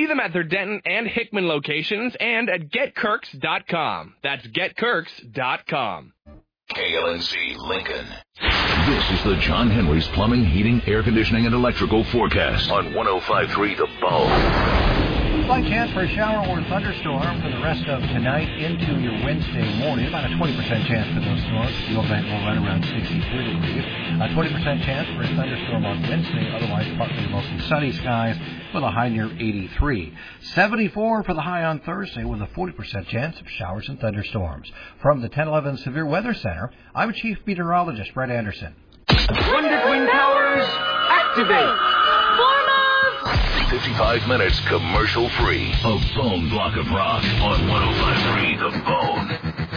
them at their Denton and Hickman locations and at GetKirks.com. That's GetKirks.com. KLNC Lincoln. This is the John Henry's Plumbing, Heating, Air Conditioning, and Electrical forecast on 105.3 The Bone. Slight chance for a shower or thunderstorm for the rest of tonight into your Wednesday morning. About a 20% chance for those storms. The overnight will run around 63 degrees. A 20% chance for a thunderstorm on Wednesday. Otherwise, partly to mostly sunny skies with a high near 83. 74 for the high on Thursday with a 40% chance of showers and thunderstorms. From the 1011 Severe Weather Center, I'm Chief Meteorologist Brett Anderson. Wonder Twin Towers, activate! 55 minutes commercial free. A Bone block of rock on 105.3 The Bone.